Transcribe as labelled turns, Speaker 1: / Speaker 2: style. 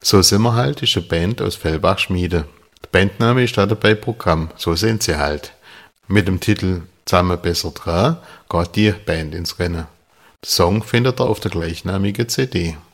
Speaker 1: So sind wir halt, ist eine Band aus Fellbach-Schmiede. Der Bandname ist da dabei Programm, so sind sie halt. Mit dem Titel Zusammen besser dran geht die Band ins Rennen. Den Song findet ihr auf der gleichnamigen CD.